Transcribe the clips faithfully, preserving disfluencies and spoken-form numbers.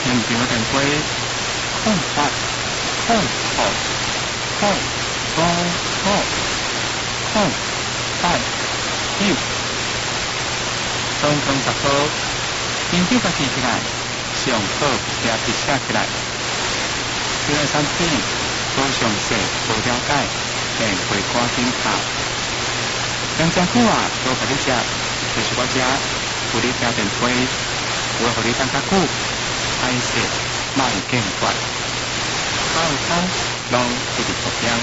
现场的电话空八空号空五五空八九，总共十号，研究家记起来，上好也是写起来。这个产品无详细、无了解，便会赶紧拍。两只久啊，都给你食，就是我这有你听电话，我互你等较久，歹势莫见怪。口口拢一直作响。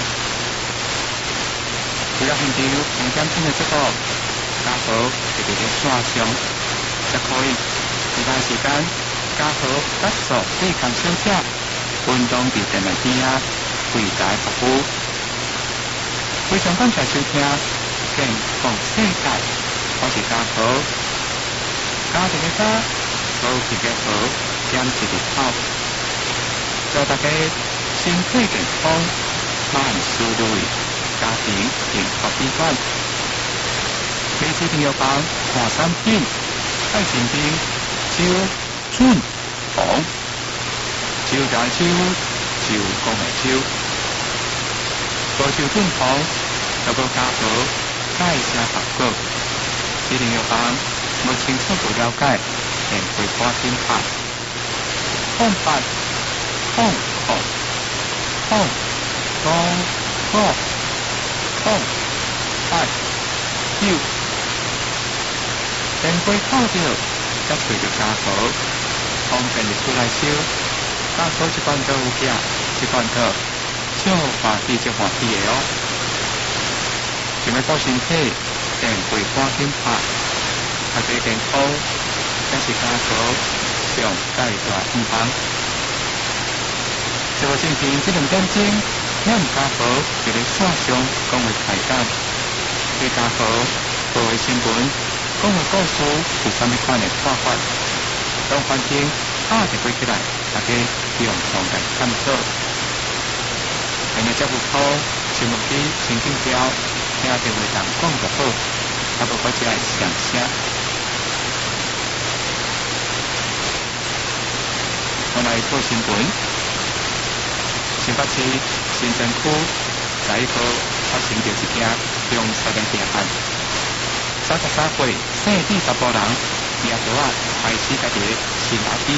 为了现场重点听的这个，家豪直直咧线上，则可以其他时间家豪甲所对抗小姐运动伫电台边啊，为大家服务。非常感谢收听。健康世界，我是家豪，家庭的家，好气的好，坚持的好，祝大家身体健康，万事如意，家庭幸福美满。每次朋友帮看产品，爱前边招准红，招大招，招公的招，多招准红，有个家豪。介绍合作，一定要帮无清楚不了解，便会赶紧拍。空八空空空五五空八九，电话扣着，则随着家伙，方便就出来收。家伙一罐都有价，一罐头，少欢喜就欢喜的哦。想要到身体，便会赶紧拍，大家健康，才是家伙上最大希望。节目进行这两点钟，咱家伙就咧线上讲话开讲，对家伙报的新闻、讲的故事有啥物款的看法，当环境拍一回起来，大家用上来探讨。今日节目好，节目机先紧调。听电话人讲就好，啊无我只来上声。我来报新闻。新北市新城区十一号发生着一件凶杀的命案。三十三岁姓李查甫人，夜头啊害死家己的亲阿姨。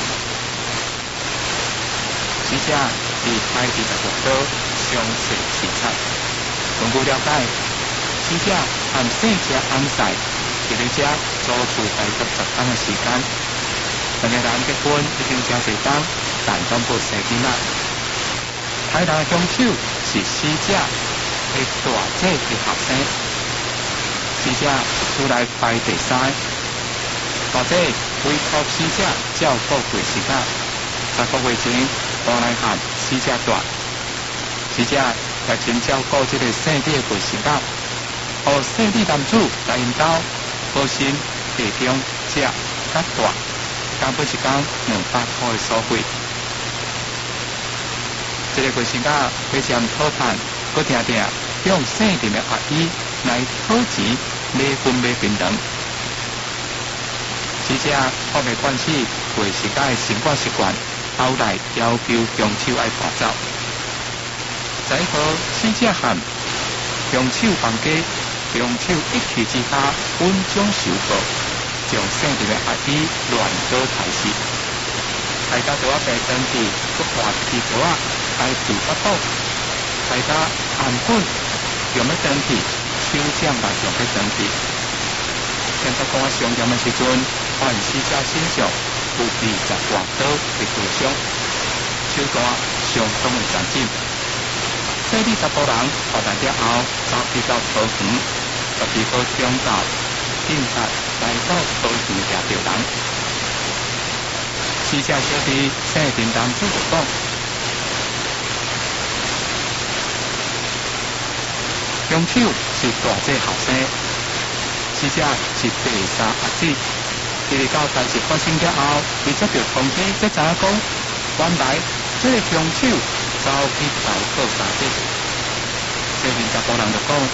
死者是开二十六刀，伤势凄惨。根据了解，死者和姓者安塞伫咧遮租厝大约十天的时间。两个人结婚已经真侪天，但拢无生囡仔。歹人的凶手是死者的大姐的学生。死者出来排第三，大姐委托死者照顾过时间，三个月前搬来和死者住。死者也真照顾这个姓李的贵士甲，和姓李男子来因兜好心提供食甲大，加每一工两百块的所费。这个贵士甲非常讨厌，佮定定用姓林的阿姨来讨钱买粉买槟榔。死者后未惯死贵士甲的生活习惯，后来要求凶手爱搬走。十一号，死者和凶手放假，凶手一气之下恩将仇报，将姓林的阿姨乱刀杀死。大家都要白登记，佮换皮条啊，来自发刀。大家按本用要登记，手掌嘛用要登记。检察官上验的时阵，发现死者身上有二十多刀的割伤，手段相当的残忍。这里查甫人发现了后，走去到桃园，十二号中昼，警察来到桃园抓到人。死者小弟姓林男子就讲，凶手是大姐后生，死者是第三阿姊。第二到代志发生了后，伊接到通知，才知影讲，原来这个凶手走去投靠三姐。这边查甫人就讲，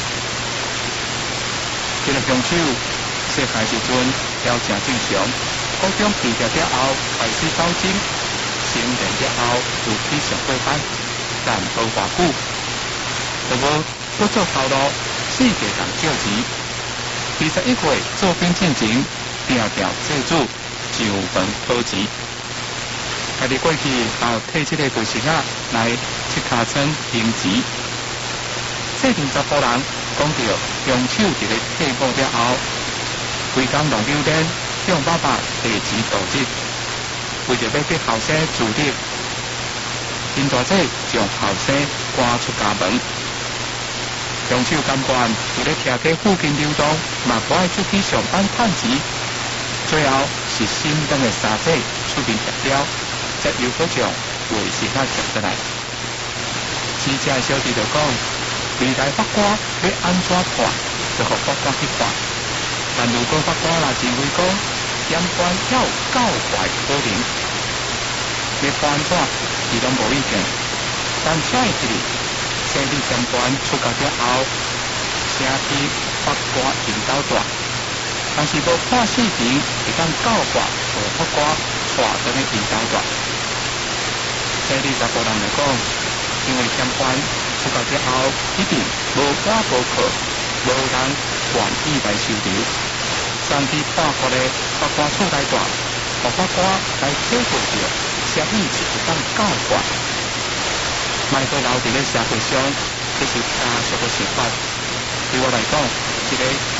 这个凶手细汉时阵了真正常， 高中毕业了后开始斗争，成年了后有去上过班，但无偌久，就无不做头路，世界人少钱。二十一岁做兵进前，定定祭祖，上门讨钱。家己过去后替这个旧时仔来七卡村行钱。细田查甫人讲到用手伫咧替补了后，规工弄溜连，向爸爸提钱度日，为着要给后生助力，因大姐将后生赶出家门。用手甘愿伫咧徛喺附近流动，嘛不爱出去上班趁钱。最后是心中的三姐出面协调，才又好将卫士仔夹出来。死者小弟就讲，未来法官要安怎判，就互法官去判。但如果法官若认为讲检官要有告坏可能，要判怎，伊拢无意见。但下一日，生理检官出家了后，请去法官引导断，但是无判死刑，会当告发和法官带转的引导断。生理查甫人来讲，因为检官出家了后，一定无法无靠，无人愿意来收留。上去判决的法官出来断，和法官来体会到什么是会当告发。卖在留伫咧社会上，这是家属的想法。对我来讲，一个